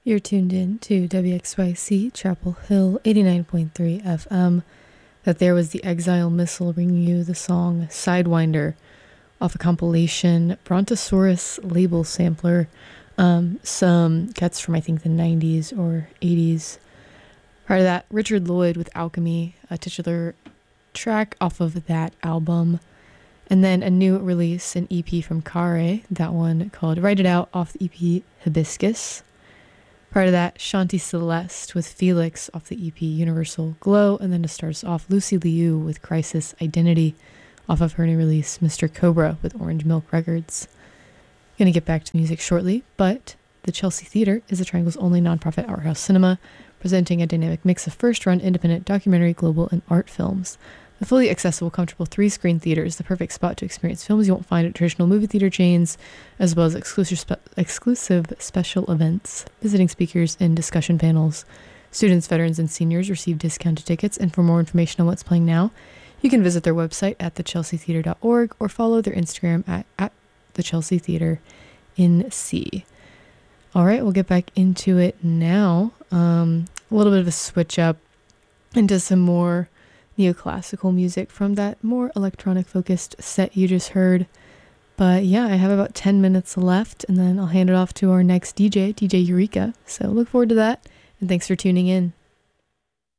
You're tuned in to WXYC Chapel Hill 89.3 FM. That there was the Exile Missile bringing you the song Sidewinder off a compilation Brontosaurus label sampler. Some cuts from I think the 90s or 80s. Prior to that, Richard Lloyd with Alchemy, a titular track off of that album. And then a new release, an EP from Kare, that one called Write It Out off the EP Hibiscus. Prior to that, Shanti Celeste with Felix off the EP Universal Glow, and then to start us off, Lucy Liu with Crisis Identity off of her new release, Mr. Cobra with Orange Milk Records. Gonna get back to the music shortly, but the Chelsea Theatre is the Triangle's only nonprofit art house cinema, presenting a dynamic mix of first-run independent documentary, global, and art films. The fully accessible, comfortable 3-screen theater is the perfect spot to experience films you won't find at traditional movie theater chains, as well as exclusive special events. Visiting speakers and discussion panels. Students, veterans, and seniors receive discounted tickets, and for more information on what's playing now, you can visit their website at thechelseatheater.org or follow their Instagram at the Chelsea Theater in C. All right, we'll get back into it now. A little bit of a switch up into some more neoclassical music from that more electronic focused set you just heard. But yeah, I have about 10 minutes left and then I'll hand it off to our next DJ Eureka. So look forward to that and thanks for tuning in.